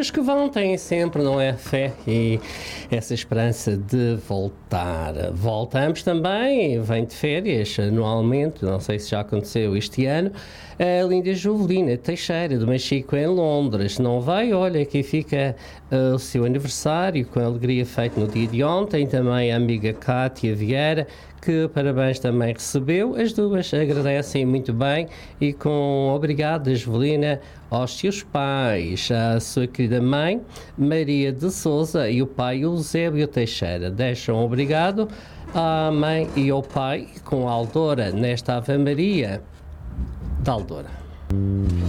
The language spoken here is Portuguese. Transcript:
os que vão têm sempre, não é, fé e essa esperança de voltar. Voltamos também, vem de férias anualmente, não sei se já aconteceu este ano, a linda Jovelina Teixeira do Machico em Londres. Não vai, olha, aqui fica o seu aniversário com alegria feito no dia de ontem. Também a amiga Cátia Vieira, que parabéns também recebeu. As duas agradecem muito bem e com obrigado, Jovelina, aos seus pais, à sua querida mãe Maria de Souza e o pai Eusébio Teixeira. Deixam obrigado à mãe e ao pai com a Aldora nesta Ave Maria da Aldora.